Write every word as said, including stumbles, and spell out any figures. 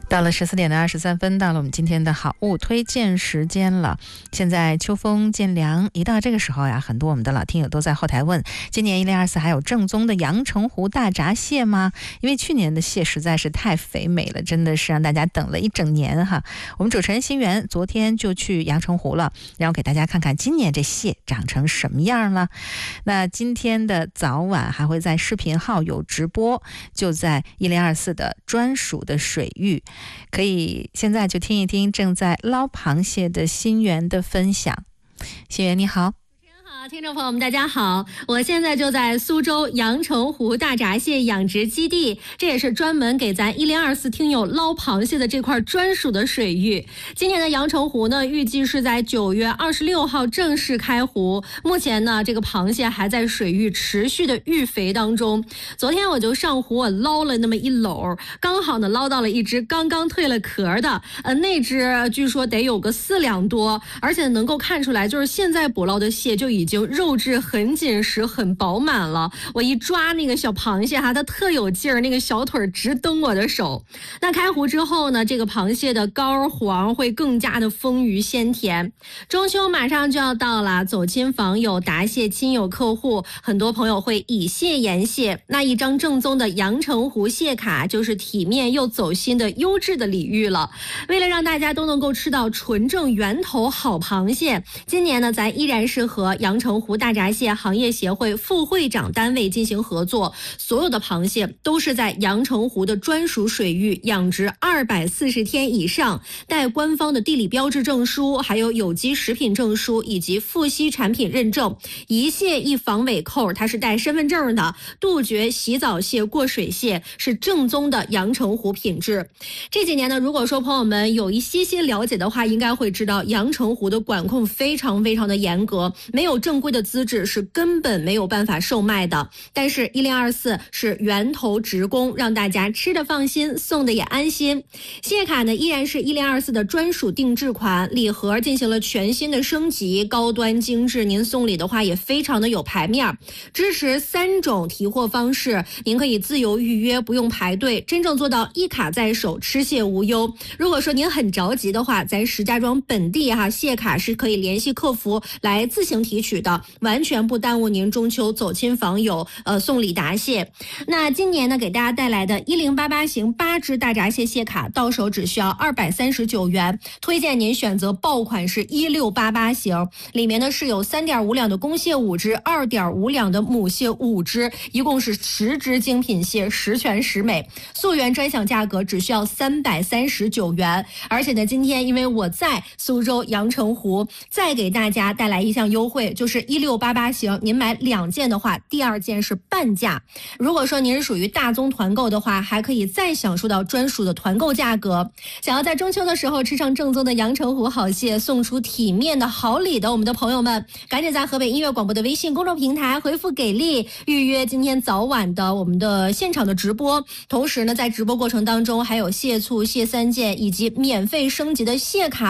到了十四点的二十三分，到了我们今天的好物推荐时间了。现在秋风渐凉，一到这个时候呀，很多我们的老听友都在后台问，今年一零二四还有正宗的阳澄湖大闸蟹吗？因为去年的蟹实在是太肥美了，真的是让大家等了一整年哈。我们主持人新源昨天就去阳澄湖了，然后给大家看看今年这蟹长成什么样了。那今天的早晚还会在视频号有直播，就在一零二四的专属的水域。可以现在就听一听正在捞螃蟹的新源的分享。新源你好。 听众朋友们大家好，我现在就在苏州阳澄湖大闸蟹养殖基地，这也是专门给咱一零二四听友捞螃蟹的这块专属的水域。今年的阳澄湖呢，预计是在九月二十六号正式开湖。目前呢，这个螃蟹还在水域持续的育肥当中。昨天我就上湖，我捞了那么一篓，刚好呢捞到了一只刚刚蜕了壳的，呃，那只据说得有个四两多，而且能够看出来，就是现在捕捞的蟹就已经肉质很紧实很饱满了。我一抓那个小螃蟹哈，它特有劲儿，那个小腿直蹬我的手。那开湖之后呢，这个螃蟹的膏黄会更加的丰腴鲜甜。中秋马上就要到了，走亲访友答谢亲友客户，很多朋友会以蟹言谢，那一张正宗的阳澄湖蟹卡就是体面又走心的优质的礼遇了。为了让大家都能够吃到纯正源头好螃蟹，今年呢咱依然是和阳澄湖大闸蟹行业协会副会长单位进行合作，所有的螃蟹都是在阳澄湖的专属水域养殖二百四十天以上，带官方的地理标志证书，还有有机食品证书以及富硒产品认证。一蟹一防尾扣，它是带身份证的，杜绝洗澡蟹过水蟹，是正宗的阳澄湖品质。这几年呢，如果说朋友们有一些些了解的话，应该会知道阳澄湖的管控非常非常的严格，没有正规的资质是根本没有办法售卖的。但是一零二四是源头直供，让大家吃的放心，送的也安心。蟹卡呢依然是一零二四的专属定制款，礼盒进行了全新的升级，高端精致，您送礼的话也非常的有排面。支持三种提货方式，您可以自由预约，不用排队，真正做到一卡在手，吃蟹无忧。如果说您很着急的话，咱石家庄本地哈蟹卡是可以联系客服来自行提取的，完全不耽误您中秋走亲访友呃送礼答谢。那今年呢给大家带来的一零八八型八只大闸蟹蟹卡到手只需要二百三十九元，推荐您选择爆款是一六八八型，里面呢是有 三点五两的公蟹五只， 二点五两的母蟹五只，一共是十只精品蟹，十全十美。溯源专享价格只需要三百三十九元。而且呢今天因为我在苏州阳澄湖，再给大家带来一项优惠，就是一六八八型，您买两件的话，第二件是半价。如果说您是属于大宗团购的话，还可以再享受到专属的团购价格。想要在中秋的时候吃上正宗的阳澄湖好蟹，送出体面的好礼的我们的朋友们，赶紧在河北音乐广播的微信公众平台回复给力，预约今天早晚的我们的现场的直播。同时呢，在直播过程当中还有蟹醋、蟹三件以及免费升级的蟹卡